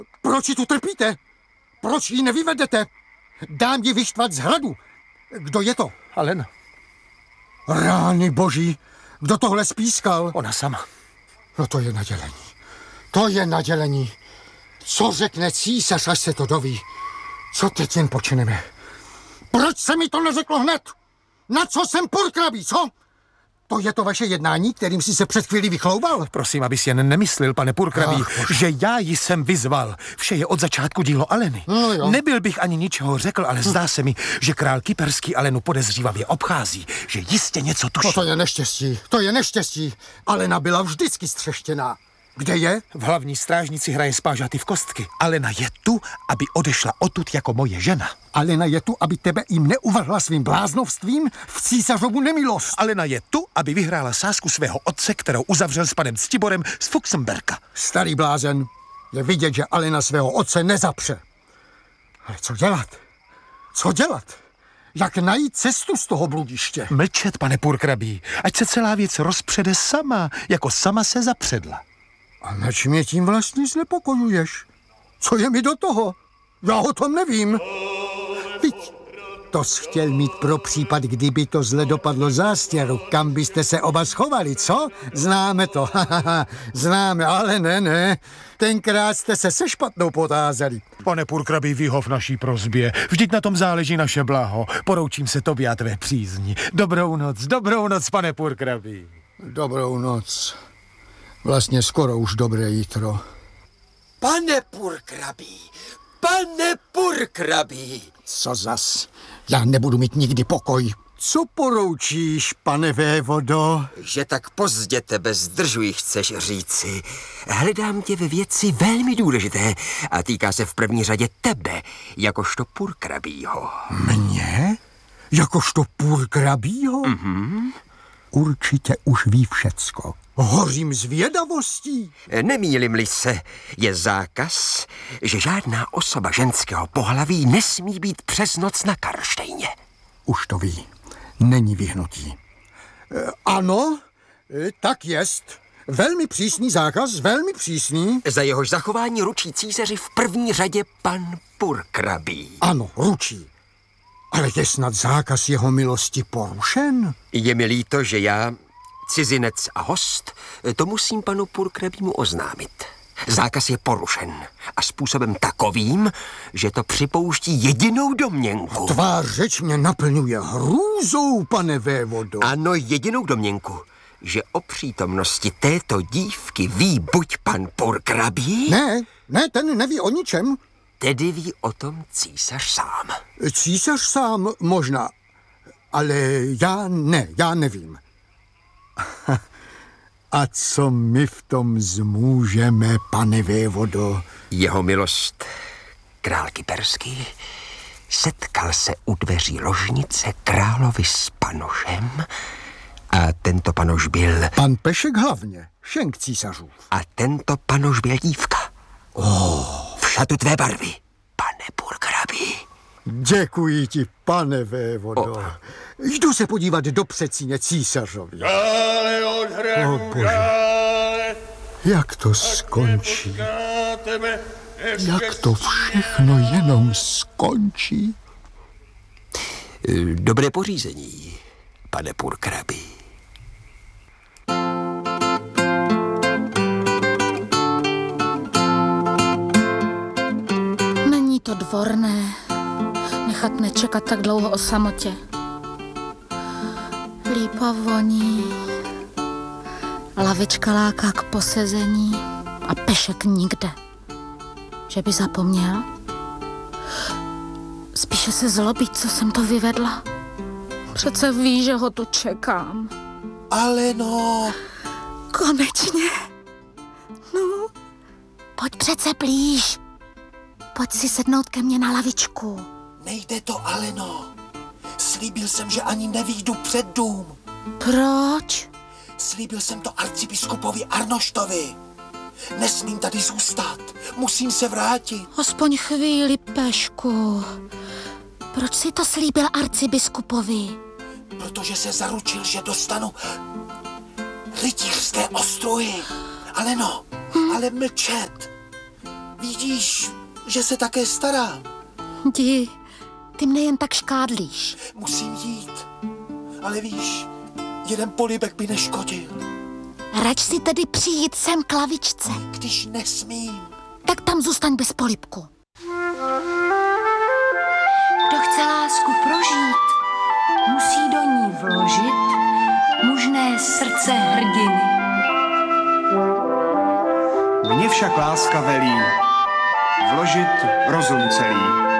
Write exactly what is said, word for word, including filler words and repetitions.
Proč ji tu trpíte? Proč ji nevyvedete? Dám ji vyštvat z hradu. Kdo je to? Alena. Rány boží, kdo tohle spískal? Ona sama. No to je nadělení. To je nadělení. Co řekne císař, až se to doví? Co teď jen počineme? Proč se mi to neřeklo hned? Na co jsem purkrabí, co? To je to vaše jednání, kterým jsi se před chvílí vychloubal? Prosím, abys jen nemyslel, pane purkrabí, že já ji jsem vyzval. Vše je od začátku dílo Aleny. No Nebyl bych ani ničeho řekl, ale zdá se mi, že král Kyperský Alenu podezřívavě obchází, že jistě něco tuší. No to je neštěstí, to je neštěstí. Alena byla vždycky střeštěná. Kde je? V hlavní strážnici hraje spážaty v kostky. Alena je tu, aby odešla odtud jako moje žena. Alena je tu, aby tebe jim neuvrhla svým bláznovstvím v císařovu nemilost. Alena je tu, aby vyhrála sázku svého otce, kterou uzavřel s panem Ctiborem z Fuxenberka. Starý blázen, je vidět, že Alena svého otce nezapře. Ale co dělat? Co dělat? Jak najít cestu z toho bludiště? Mlčet, pane purkrabí, ať se celá věc rozpřede sama, jako sama se zapředla. A nač mě tím vlastně znepokojuješ? Co je mi do toho? Já o tom nevím. Viď, to jsi chtěl mít pro případ, kdyby to zle dopadlo zástěru. Kam byste se oba schovali, co? Známe to, známe, ale ne, ne. Tenkrát jste se se špatnou potázali. Pane purkrabí, vyhov naší prosbě. Vždyť na tom záleží naše blaho. Poroučím se tobě a tvé přízni. Dobrou noc, dobrou noc, pane purkrabí. Dobrou noc. Vlastně skoro už dobré jítro. Pane purkrabí, pane purkrabí. Co zas? Já nebudu mít nikdy pokoj. Co poroučíš, pane vévodo? Že tak pozdě tebe zdržuji, chceš říci. Hledám tě ve věci velmi důležité a týká se v první řadě tebe, jakožto purkrabího. Mě? Jakožto purkrabího? Mhm. Určitě už ví všecko. Hořím zvědavostí. Nemýlim-li se, je zákaz, že žádná osoba ženského pohlaví nesmí být přes noc na Karlštejně. Už to ví. Není vyhnutí. E, ano, e, tak jest. Velmi přísný zákaz, velmi přísný. Za jehož zachování ručí císaři v první řadě pan purkrabí. Ano, ručí. Ale je snad zákaz jeho milosti porušen? Je mi líto, že já, cizinec a host, to musím panu purkrabímu oznámit. Zákaz je porušen a způsobem takovým, že to připouští jedinou domněnku. Tvá řeč mě naplňuje hrůzou, pane vévodo. Ano, jedinou domněnku, že o přítomnosti této dívky ví buď pan purkrabí... Ne, ne, ten neví o ničem. Tedy ví o tom císař sám. Císař sám možná, ale já ne, já nevím. A co my v tom zmůžeme, pane vévodo? Jeho milost, král Kyperský, setkal se u dveří ložnice královi s panošem a tento panoš byl... Pan Pešek hlavně, šenk císařů. A tento panoš byl dívka. Oh. V šatu tvé barvy, pane purkrabí. Děkuji ti, pane vévodo. Oh. Jdu se podívat do předsíně císařovi. O bože, jak to skončí? Jak to všechno jenom skončí? Dobré pořízení, pane purkrabí. Není to dvorné nechat nečekat tak dlouho o samotě. Lípa voní, lavička láká k posezení a Pešek nikde. Že by zapomněl? Spíše se zlobí, co jsem to vyvedla. Přece ví, že ho tu čekám. Aleno! Konečně. No, pojď přece blíž. Pojď si sednout ke mně na lavičku. Nejde to, Aleno. Slíbil jsem, že ani nevyjdu před dům. Proč? Slíbil jsem to arcibiskupovi Arnoštovi. Nesmím tady zůstat. Musím se vrátit. Aspoň chvíli, Pešku. Proč si to slíbil arcibiskupovi? Protože se zaručil, že dostanu rytířské ostruhy. Aleno, hmm. ale mlčet. Vidíš, že se také starám. Jdi, ty mne jen tak škádlíš. Musím jít. Ale víš, jeden polibek by neškodil. Rač si tedy přijít sem k lavičce. Když nesmím. Tak tam zůstaň bez polibku. Kdo chce lásku prožít, musí do ní vložit mužné srdce hrdiny. Mně však láska velí vložit rozum celý.